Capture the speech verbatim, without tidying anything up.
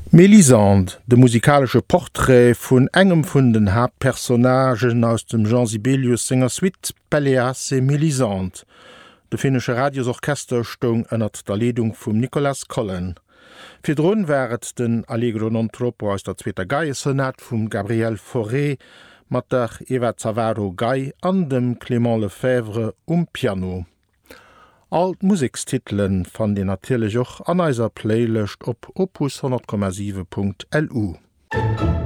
Melisande, de musikalsche Porträt vun engem vun den Hauptpersonagen aus dem Jean Sibelius Singer Suite Pelléas et Mélisande. De finnesche Radiosorchester stung ënnert der Leadung vum Nicolas Collen. Fir Drun wäret den Allegro non troppo aus der Zweiter Geiersonat vum Gabriel Fauré mat der Eva Zavaro Gay an dem Clément Lefebvre um Piano. Alt Musikstitelen fan de natierlech och an eiser Playlist op opus honderd Komma sieben Punkt L U.